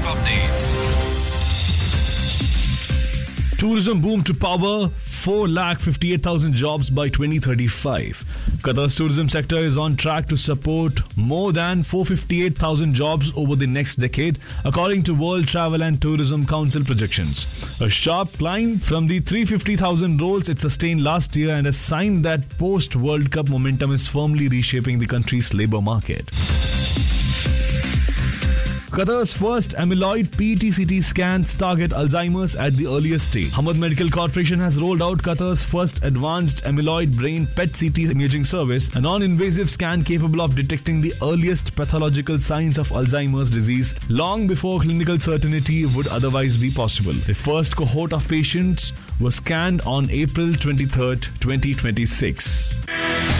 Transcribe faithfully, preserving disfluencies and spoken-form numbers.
updates. Tourism boom to power four lakh fifty-eight thousand jobs by twenty thirty-five. Qatar's tourism sector is on track to support more than four hundred fifty-eight thousand jobs over the next decade, according to World Travel and Tourism Council projections. A sharp climb from the three hundred fifty thousand roles it sustained last year, and a sign that post-World Cup momentum is firmly reshaping the country's labour market. Qatar's first amyloid P E T C T scans target Alzheimer's at the earliest stage. Hamad Medical Corporation has rolled out Qatar's first advanced amyloid brain P E T C T imaging service, a non-invasive scan capable of detecting the earliest pathological signs of Alzheimer's disease long before clinical certainty would otherwise be possible. The first cohort of patients was scanned on April twenty-third, twenty twenty-six.